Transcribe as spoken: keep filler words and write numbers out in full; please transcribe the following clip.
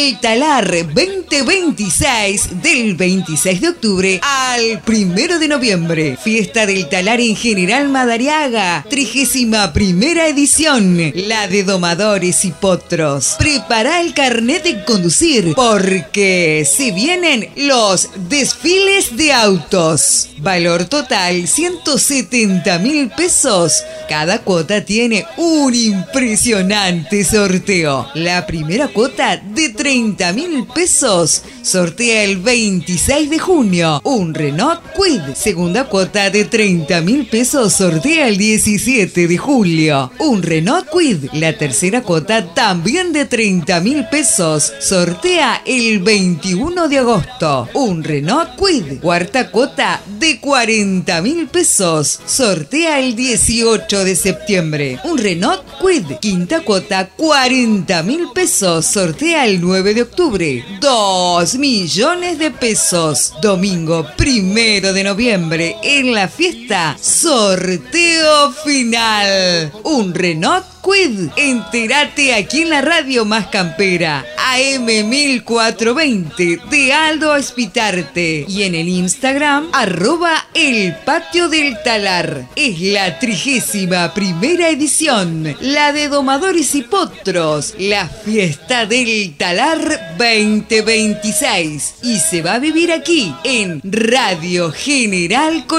del Talar veinte veintiséis, del veintiséis de octubre al primero de noviembre. Fiesta del Talar en General Madariaga, trigésima primera edición, la de domadores y potros. Prepara el carnet de conducir porque se vienen los desfiles de autos. Valor total ciento setenta mil pesos. Cada cuota tiene un impresionante sorteo. La primera cuota de treinta mil pesos sortea el veintiséis de junio un Renault Kwid. Segunda cuota de treinta mil pesos sortea el diecisiete de julio un Renault Kwid. La tercera cuota también de treinta mil pesos sortea el veintiuno de agosto un Renault Kwid. Cuarta cuota de cuarenta mil pesos sortea el dieciocho de septiembre un Renault Kwid. Quinta cuota cuarenta mil pesos sortea el nueve de octubre dos millones de pesos. Domingo primero de noviembre en la fiesta, sorteo final un Renault Kwid. Entérate aquí en la radio más campera, A M mil cuatrocientos veinte de Aldo Espitarte, y en el Instagram arroba el patio del Talar. Es la trigésima primera edición, la de domadores y potros, la fiesta del Talar veinte veintiséis, y se va a vivir aquí en Radio General Con